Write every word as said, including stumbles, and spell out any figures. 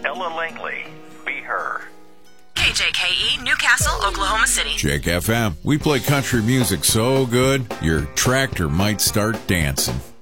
Ella Langley, Be Her. K J K E, Newcastle, Oklahoma City. Jake F M. We play country music so good, your tractor might start dancing.